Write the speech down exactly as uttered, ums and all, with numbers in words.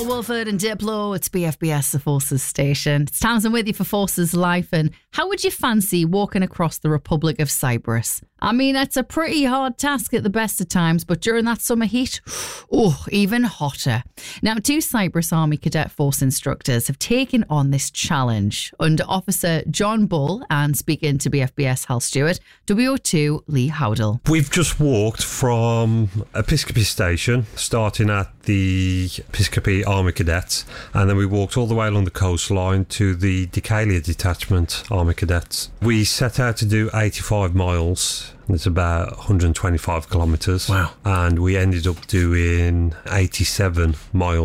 Paul Wolford and Diplo. It's B F B S, the Forces station. It's Tamsin with you for Forces Life. And how would you fancy walking across the Republic of Cyprus? I mean, it's a pretty hard task at the best of times, but during that summer heat, oh, even hotter. Now, two Cyprus Army Cadet Force instructors have taken on this challenge under Officer John Bull and, speaking to B F B S Hal Stewart, W O two Lee Howdell. We've just walked from Episcopi Station, starting at the Episcopi Army Cadets, and then we walked all the way along the coastline to the Decalia Detachment Army Cadets. We set out to do eighty-five miles. It's about one hundred twenty-five kilometres. Wow. And we ended up doing eighty-seven miles.